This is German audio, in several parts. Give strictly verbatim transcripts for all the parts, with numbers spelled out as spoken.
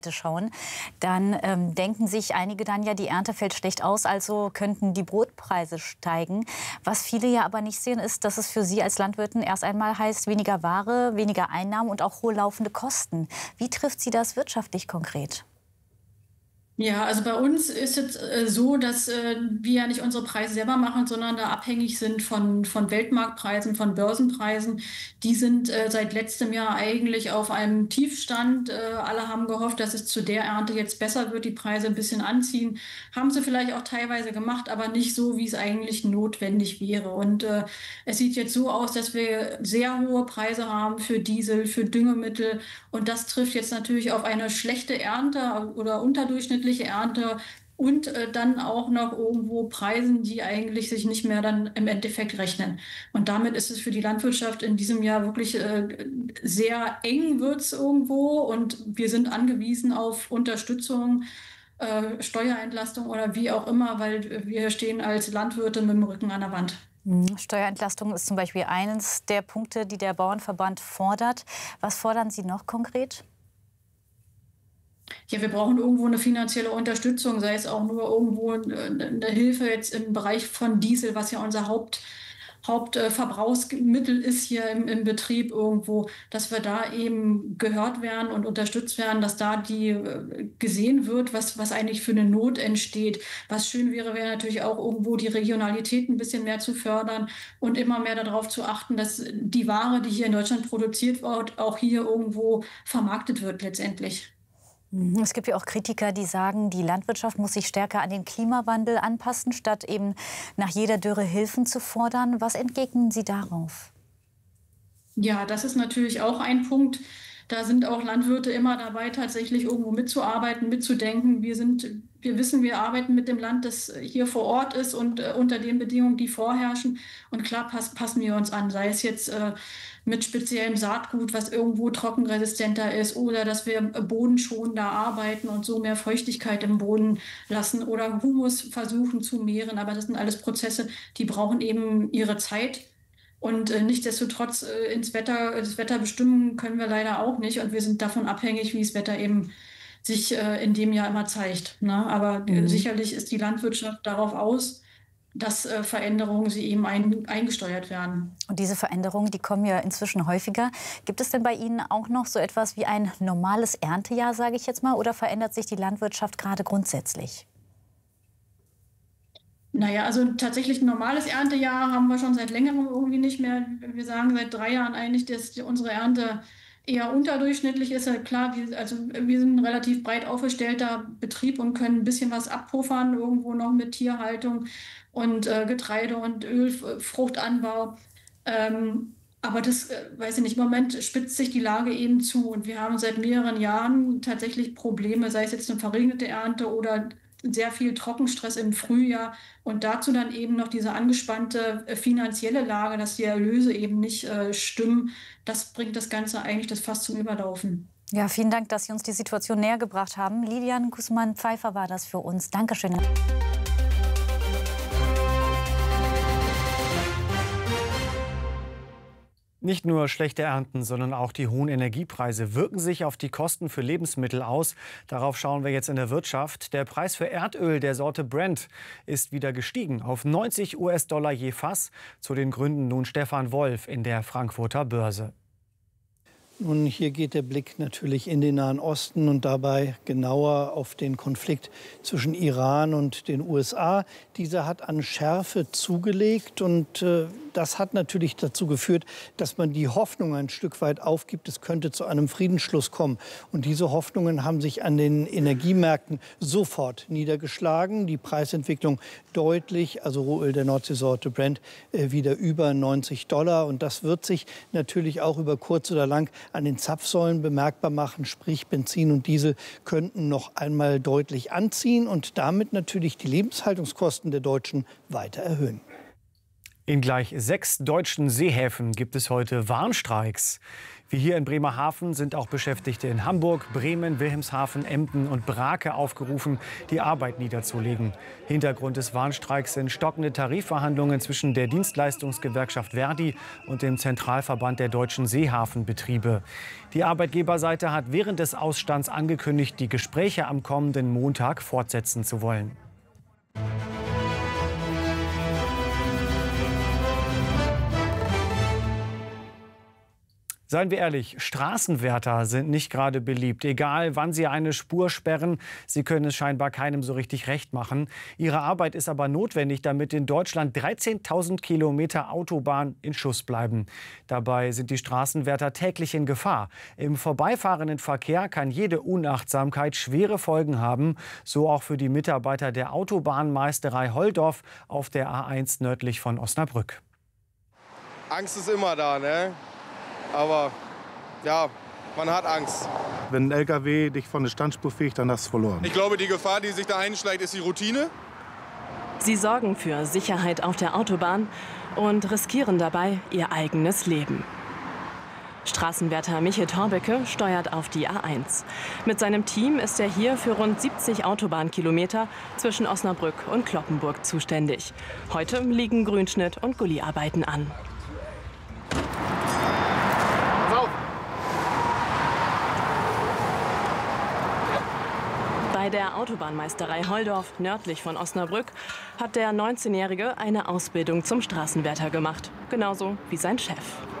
schauen, dann ähm, denken sich einige dann ja, die Ernte fällt schlecht aus, also könnten die Brotpreise steigen. Was viele ja aber nicht sehen, ist, dass es für Sie als Landwirtin erst einmal heißt, weniger Ware, weniger Einnahmen und auch hohe laufende Kosten. Wie trifft Sie das wirtschaftlich konkret? Ja, also bei uns ist es äh, so, dass äh, wir ja nicht unsere Preise selber machen, sondern da abhängig sind von, von Weltmarktpreisen, von Börsenpreisen. Die sind äh, seit letztem Jahr eigentlich auf einem Tiefstand. Äh, alle haben gehofft, dass es zu der Ernte jetzt besser wird, die Preise ein bisschen anziehen. Haben sie vielleicht auch teilweise gemacht, aber nicht so, wie es eigentlich notwendig wäre. Und äh, es sieht jetzt so aus, dass wir sehr hohe Preise haben für Diesel, für Düngemittel. Und das trifft jetzt natürlich auf eine schlechte Ernte oder unterdurchschnittliche Ernte und äh, dann auch noch irgendwo Preisen, die eigentlich sich nicht mehr dann im Endeffekt rechnen. Und damit ist es für die Landwirtschaft in diesem Jahr wirklich äh, sehr eng wird's irgendwo und wir sind angewiesen auf Unterstützung, äh, Steuerentlastung oder wie auch immer, weil wir stehen als Landwirte mit dem Rücken an der Wand. Mhm. Steuerentlastung ist zum Beispiel eines der Punkte, die der Bauernverband fordert. Was fordern Sie noch konkret? Ja, wir brauchen irgendwo eine finanzielle Unterstützung, sei es auch nur irgendwo eine Hilfe jetzt im Bereich von Diesel, was ja unser Haupt, Hauptverbrauchsmittel ist hier im, im Betrieb irgendwo, dass wir da eben gehört werden und unterstützt werden, dass da die äh, gesehen wird, was, was eigentlich für eine Not entsteht. Was schön wäre, wäre natürlich auch irgendwo die Regionalität ein bisschen mehr zu fördern und immer mehr darauf zu achten, dass die Ware, die hier in Deutschland produziert wird, auch hier irgendwo vermarktet wird letztendlich. Es gibt ja auch Kritiker, die sagen, die Landwirtschaft muss sich stärker an den Klimawandel anpassen, statt eben nach jeder Dürre Hilfen zu fordern. Was entgegnen Sie darauf? Ja, das ist natürlich auch ein Punkt. Da sind auch Landwirte immer dabei, tatsächlich irgendwo mitzuarbeiten, mitzudenken. Wir sind, wir wissen, wir arbeiten mit dem Land, das hier vor Ort ist und äh, unter den Bedingungen, die vorherrschen. Und klar pass, passen wir uns an, sei es jetzt äh, mit speziellem Saatgut, was irgendwo trockenresistenter ist, oder dass wir bodenschonender arbeiten und so mehr Feuchtigkeit im Boden lassen oder Humus versuchen zu mehren. Aber das sind alles Prozesse, die brauchen eben ihre Zeit. Und äh, nichtsdestotrotz äh, ins Wetter, das Wetter bestimmen können wir leider auch nicht. Und wir sind davon abhängig, wie das Wetter eben sich äh, in dem Jahr immer zeigt. Ne? Aber äh, Mhm. sicherlich ist die Landwirtschaft darauf aus, dass äh, Veränderungen sie eben ein, eingesteuert werden. Und diese Veränderungen, die kommen ja inzwischen häufiger. Gibt es denn bei Ihnen auch noch so etwas wie ein normales Erntejahr, sage ich jetzt mal, oder verändert sich die Landwirtschaft gerade grundsätzlich? Naja, also tatsächlich ein normales Erntejahr haben wir schon seit längerem irgendwie nicht mehr. Wir sagen seit drei Jahren eigentlich, dass die, unsere Ernte eher unterdurchschnittlich ist. Ja klar, wir, also wir sind ein relativ breit aufgestellter Betrieb und können ein bisschen was abpuffern, irgendwo noch mit Tierhaltung und äh, Getreide und Ölfruchtanbau. Ähm, aber das, äh, weiß ich nicht, im Moment spitzt sich die Lage eben zu und wir haben seit mehreren Jahren tatsächlich Probleme, sei es jetzt eine verregnete Ernte oder sehr viel Trockenstress im Frühjahr und dazu dann eben noch diese angespannte äh, finanzielle Lage, dass die Erlöse eben nicht äh, stimmen. Das bringt das Ganze eigentlich das Fass zum Überlaufen. Ja, vielen Dank, dass Sie uns die Situation näher gebracht haben. Lilian Guzman-Pfeiffer war das für uns. Dankeschön. Nicht nur schlechte Ernten, sondern auch die hohen Energiepreise wirken sich auf die Kosten für Lebensmittel aus. Darauf schauen wir jetzt in der Wirtschaft. Der Preis für Erdöl der Sorte Brent ist wieder gestiegen auf neunzig US-Dollar je Fass. Zu den Gründen nun Stefan Wolf in der Frankfurter Börse. Nun, hier geht der Blick natürlich in den Nahen Osten und dabei genauer auf den Konflikt zwischen Iran und den U S A. Dieser hat an Schärfe zugelegt und äh, das hat natürlich dazu geführt, dass man die Hoffnung ein Stück weit aufgibt, es könnte zu einem Friedensschluss kommen. Und diese Hoffnungen haben sich an den Energiemärkten sofort niedergeschlagen. Die Preisentwicklung deutlich, also Rohöl der Nordseesorte Brent äh, wieder über neunzig Dollar. Und das wird sich natürlich auch über kurz oder lang an den Zapfsäulen bemerkbar machen. Sprich, Benzin und Diesel könnten noch einmal deutlich anziehen und damit natürlich die Lebenshaltungskosten der Deutschen weiter erhöhen. In gleich sechs deutschen Seehäfen gibt es heute Warnstreiks. Wie hier in Bremerhaven sind auch Beschäftigte in Hamburg, Bremen, Wilhelmshaven, Emden und Brake aufgerufen, die Arbeit niederzulegen. Hintergrund des Warnstreiks sind stockende Tarifverhandlungen zwischen der Dienstleistungsgewerkschaft Verdi und dem Zentralverband der deutschen Seehafenbetriebe. Die Arbeitgeberseite hat während des Ausstands angekündigt, die Gespräche am kommenden Montag fortsetzen zu wollen. Seien wir ehrlich, Straßenwärter sind nicht gerade beliebt. Egal, wann sie eine Spur sperren, sie können es scheinbar keinem so richtig recht machen. Ihre Arbeit ist aber notwendig, damit in Deutschland dreizehntausend Kilometer Autobahn in Schuss bleiben. Dabei sind die Straßenwärter täglich in Gefahr. Im vorbeifahrenden Verkehr kann jede Unachtsamkeit schwere Folgen haben. So auch für die Mitarbeiter der Autobahnmeisterei Holdorf auf der A eins nördlich von Osnabrück. Angst ist immer da, ne? Aber ja, man hat Angst. Wenn ein L K W dich von der Standspur fegt, dann hast du verloren. Ich glaube, die Gefahr, die sich da einschleicht, ist die Routine. Sie sorgen für Sicherheit auf der Autobahn und riskieren dabei ihr eigenes Leben. Straßenwärter Michel Torbecke steuert auf die A eins. Mit seinem Team ist er hier für rund siebzig Autobahnkilometer zwischen Osnabrück und Cloppenburg zuständig. Heute liegen Grünschnitt und Gulliarbeiten an. Bei der Autobahnmeisterei Holdorf nördlich von Osnabrück hat der neunzehnjährige eine Ausbildung zum Straßenwärter gemacht. Genauso wie sein Chef.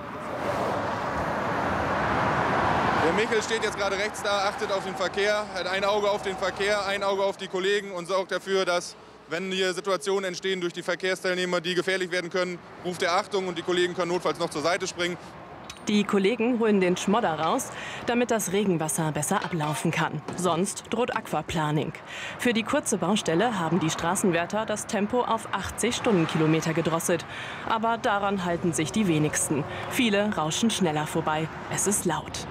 Der Michel steht jetzt gerade rechts da, achtet auf den Verkehr, hat ein Auge auf den Verkehr, ein Auge auf die Kollegen und sorgt dafür, dass, wenn hier Situationen entstehen durch die Verkehrsteilnehmer, die gefährlich werden können, ruft er Achtung und die Kollegen können notfalls noch zur Seite springen. Die Kollegen holen den Schmodder raus, damit das Regenwasser besser ablaufen kann. Sonst droht Aquaplaning. Für die kurze Baustelle haben die Straßenwärter das Tempo auf achtzig Stundenkilometer gedrosselt. Aber daran halten sich die wenigsten. Viele rauschen schneller vorbei. Es ist laut.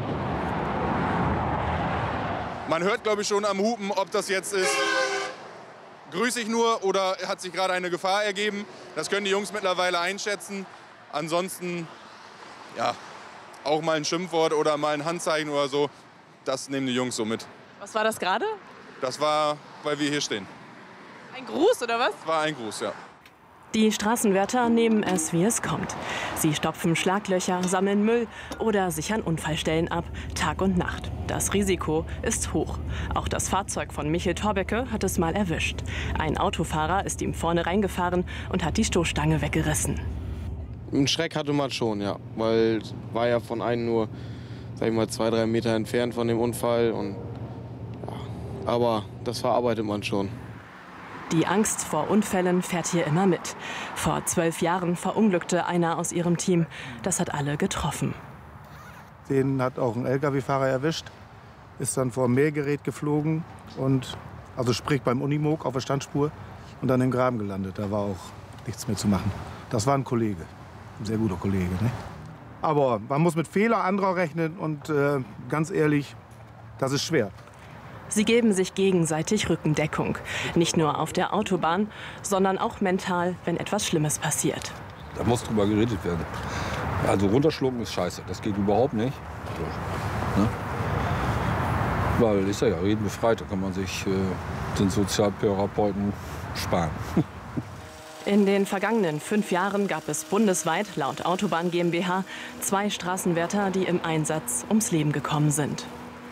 Man hört, glaube ich, schon am Hupen, ob das jetzt ist, grüße ich nur oder hat sich gerade eine Gefahr ergeben. Das können die Jungs mittlerweile einschätzen. Ansonsten ja, auch mal ein Schimpfwort oder mal ein Handzeichen oder so, das nehmen die Jungs so mit. Was war das gerade? Das war, weil wir hier stehen. Ein Gruß oder was? Das war ein Gruß, ja. Die Straßenwärter nehmen es, wie es kommt. Sie stopfen Schlaglöcher, sammeln Müll oder sichern Unfallstellen ab, Tag und Nacht. Das Risiko ist hoch. Auch das Fahrzeug von Michel Torbecke hat es mal erwischt. Ein Autofahrer ist ihm vorne reingefahren und hat die Stoßstange weggerissen. Einen Schreck hatte man schon, ja, weil war ja von einem nur, sag ich mal, zwei, drei Meter entfernt von dem Unfall. Und, ja, aber das verarbeitet man schon. Die Angst vor Unfällen fährt hier immer mit. Vor zwölf Jahren verunglückte einer aus ihrem Team. Das hat alle getroffen. Den hat auch ein L K W-Fahrer erwischt, ist dann vor ein Mähgerät geflogen und also sprich beim Unimog auf der Standspur und dann im Graben gelandet. Da war auch nichts mehr zu machen. Das war ein Kollege. Ein sehr guter Kollege. Ne? Aber man muss mit Fehler anderer rechnen und äh, ganz ehrlich, das ist schwer. Sie geben sich gegenseitig Rückendeckung. Nicht nur auf der Autobahn, sondern auch mental, wenn etwas Schlimmes passiert. Da muss drüber geredet werden. Also runterschlucken ist scheiße. Das geht überhaupt nicht. Also, ne? Weil, ich sag ja, reden befreit. Da kann man sich äh, den Sozialtherapeuten sparen. In den vergangenen fünf Jahren gab es bundesweit, laut Autobahn GmbH, zwei Straßenwärter, die im Einsatz ums Leben gekommen sind.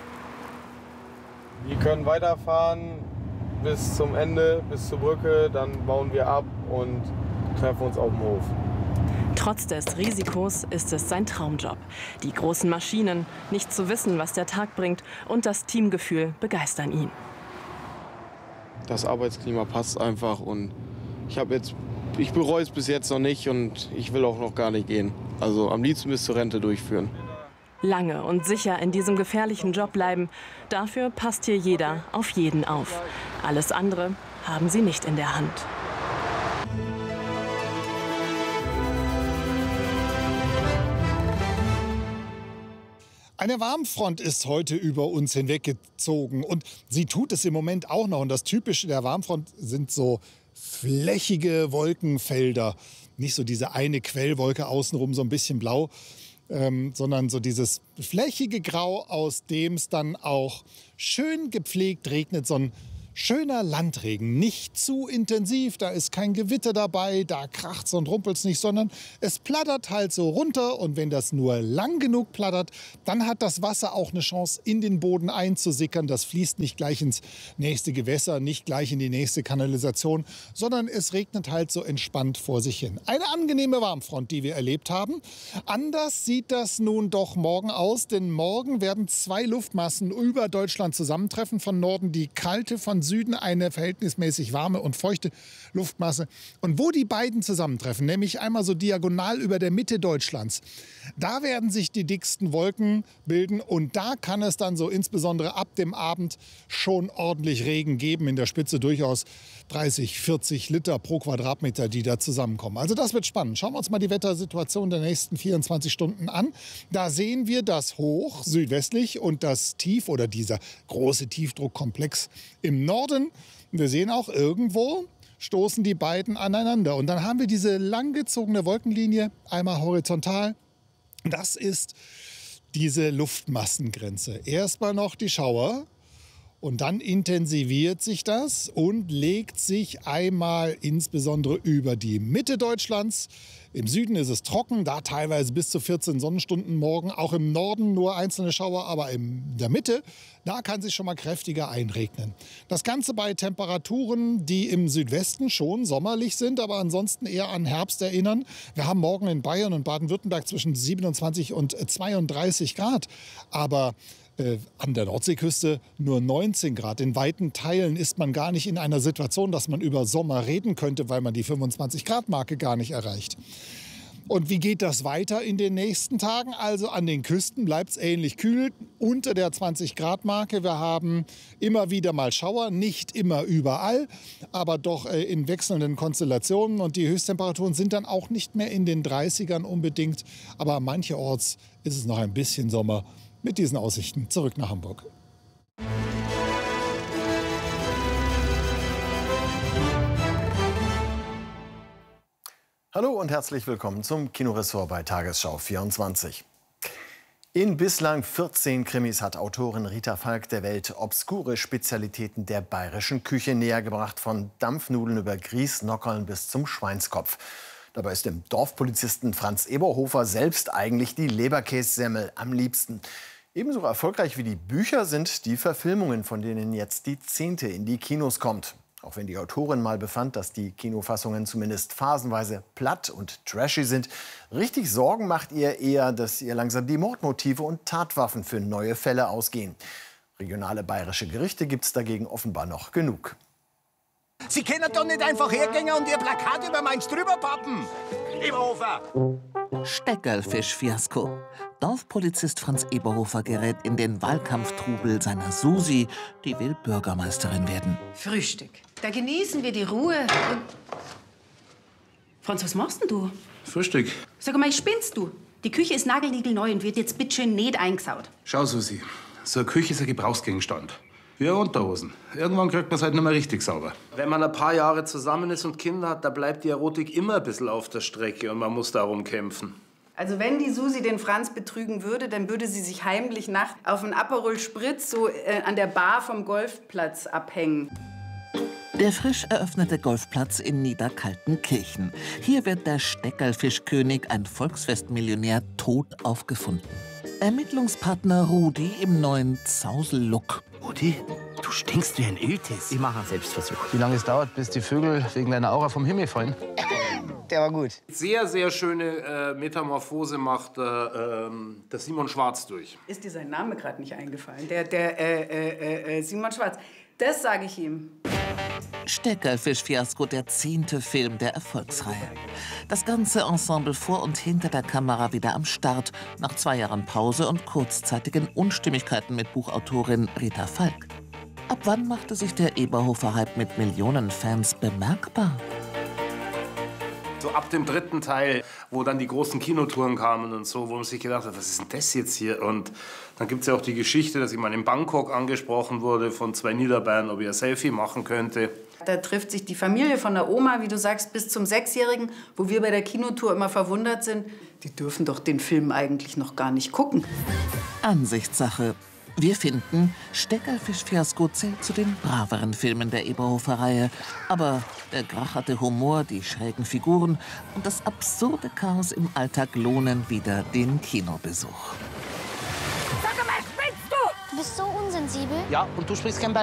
Wir können weiterfahren bis zum Ende, bis zur Brücke, dann bauen wir ab und treffen uns auf dem Hof. Trotz des Risikos ist es sein Traumjob. Die großen Maschinen, nicht zu wissen, was der Tag bringt, und das Teamgefühl begeistern ihn. Das Arbeitsklima passt einfach und ich habe jetzt, ich bereue es bis jetzt noch nicht und ich will auch noch gar nicht gehen. Also am liebsten bis zur Rente durchführen. Lange und sicher in diesem gefährlichen Job bleiben, dafür passt hier jeder auf jeden auf. Alles andere haben sie nicht in der Hand. Eine Warmfront ist heute über uns hinweggezogen und sie tut es im Moment auch noch. Und das Typische der Warmfront sind so flächige Wolkenfelder. nicht so diese eine Quellwolke außenrum, so ein bisschen blau, ähm, sondern so dieses flächige Grau, aus dem es dann auch schön gepflegt regnet, so ein schöner Landregen, nicht zu intensiv, da ist kein Gewitter dabei, da kracht's und rumpelt's nicht, sondern es plattert halt so runter und wenn das nur lang genug plattert, dann hat das Wasser auch eine Chance, in den Boden einzusickern. Das fließt nicht gleich ins nächste Gewässer, nicht gleich in die nächste Kanalisation, sondern es regnet halt so entspannt vor sich hin. Eine angenehme Warmfront, die wir erlebt haben. Anders sieht das nun doch morgen aus, denn morgen werden zwei Luftmassen über Deutschland zusammentreffen. Von Norden die kalte, von Süden eine verhältnismäßig warme und feuchte Luftmasse. Und wo die beiden zusammentreffen, nämlich einmal so diagonal über der Mitte Deutschlands, da werden sich die dicksten Wolken bilden und da kann es dann so insbesondere ab dem Abend schon ordentlich Regen geben. In der Spitze durchaus dreißig, vierzig Liter pro Quadratmeter, die da zusammenkommen. Also das wird spannend. Schauen wir uns mal die Wettersituation der nächsten vierundzwanzig Stunden an. Da sehen wir das Hoch südwestlich und das Tief oder dieser große Tiefdruckkomplex im Norden. Wir sehen auch irgendwo stoßen die beiden aneinander. Und dann haben wir diese langgezogene Wolkenlinie, einmal horizontal. Das ist diese Luftmassengrenze. Erstmal noch die Schauer. Und dann intensiviert sich das und legt sich einmal insbesondere über die Mitte Deutschlands. Im Süden ist es trocken, da teilweise bis zu vierzehn Sonnenstunden morgen. Auch im Norden nur einzelne Schauer, aber in der Mitte, da kann sich schon mal kräftiger einregnen. Das Ganze bei Temperaturen, die im Südwesten schon sommerlich sind, aber ansonsten eher an Herbst erinnern. Wir haben morgen in Bayern und Baden-Württemberg zwischen siebenundzwanzig und zweiunddreißig Grad. Aber Äh, an der Nordseeküste nur neunzehn Grad. In weiten Teilen ist man gar nicht in einer Situation, dass man über Sommer reden könnte, weil man die fünfundzwanzig Grad Marke gar nicht erreicht. Und wie geht das weiter in den nächsten Tagen? Also an den Küsten bleibt es ähnlich kühl, unter der zwanzig Grad Marke. Wir haben immer wieder mal Schauer, nicht immer überall, aber doch äh, in wechselnden Konstellationen. Und die Höchsttemperaturen sind dann auch nicht mehr in den dreißigern unbedingt. Aber mancherorts ist es noch ein bisschen Sommer. Mit diesen Aussichten zurück nach Hamburg. Hallo und herzlich willkommen zum Kinoressort bei Tagesschau vierundzwanzig. In bislang vierzehn Krimis hat Autorin Rita Falk der Welt obskure Spezialitäten der bayerischen Küche nähergebracht, von Dampfnudeln über Grießnockerln bis zum Schweinskopf. Dabei ist dem Dorfpolizisten Franz Eberhofer selbst eigentlich die Leberkässemmel am liebsten. Ebenso erfolgreich wie die Bücher sind die Verfilmungen, von denen jetzt die zehnte in die Kinos kommt. Auch wenn die Autorin mal befand, dass die Kinofassungen zumindest phasenweise platt und trashy sind, richtig Sorgen macht ihr eher, dass ihr langsam die Mordmotive und Tatwaffen für neue Fälle ausgehen. Regionale bayerische Gerichte gibt es dagegen offenbar noch genug. Sie können doch nicht einfach hergehen und Ihr Plakat über Mainz drüber pappen. Eberhofer! Steckerlfisch-Fiasko. Dorfpolizist Franz Eberhofer gerät in den Wahlkampftrubel seiner Susi, die will Bürgermeisterin werden. Frühstück. Da genießen wir die Ruhe und... Franz, was machst denn du? Frühstück. Sag mal, spinnst du? Die Küche ist nagelniegelneu und wird jetzt bitteschön nicht eingesaut. Schau, Susi, so eine Küche ist ein Gebrauchsgegenstand. Wie Unterhosen. Irgendwann kriegt man es halt nicht mehr richtig sauber. Wenn man ein paar Jahre zusammen ist und Kinder hat, da bleibt die Erotik immer ein bisschen auf der Strecke und man muss darum kämpfen. Also wenn die Susi den Franz betrügen würde, dann würde sie sich heimlich nachts auf einen Aperol Spritz so äh, an der Bar vom Golfplatz abhängen. Der frisch eröffnete Golfplatz in Niederkaltenkirchen. Hier wird der Steckerlfischkönig, ein Volksfestmillionär, tot aufgefunden. Ermittlungspartner Rudi im neuen Zausel-Look. Rudi, du stinkst wie ein Iltis. Ich mache einen Selbstversuch. Wie lange es dauert, bis die Vögel wegen deiner Aura vom Himmel fallen? Der war gut. Sehr, sehr schöne äh, Metamorphose macht äh, ähm, der Simon Schwarz durch. Ist dir sein Name gerade nicht eingefallen? Der, der äh, äh, äh, Simon Schwarz. Das sage ich ihm. Steckerlfisch-Fiasko, der zehnte Film der Erfolgsreihe. Das ganze Ensemble vor und hinter der Kamera wieder am Start, nach zwei Jahren Pause und kurzzeitigen Unstimmigkeiten mit Buchautorin Rita Falk. Ab wann machte sich der Eberhofer-Hype mit Millionen Fans bemerkbar? So ab dem dritten Teil, wo dann die großen Kinotouren kamen und so, wo man sich gedacht hat, was ist denn das jetzt hier? Und dann gibt es ja auch die Geschichte, dass ich mal in Bangkok angesprochen wurde von zwei Niederbayern, ob ich ein Selfie machen könnte. Da trifft sich die Familie von der Oma, wie du sagst, bis zum Sechsjährigen, wo wir bei der Kinotour immer verwundert sind. Die dürfen doch den Film eigentlich noch gar nicht gucken. Ansichtssache. Wir finden, Steckerfisch-Fiasko zählt zu den braveren Filmen der Eberhofer-Reihe. Aber der gracherte Humor, die schrägen Figuren und das absurde Chaos im Alltag lohnen wieder den Kinobesuch. Sag mal, spinnst du? Du bist so unsensibel. Ja, und du sprichst kein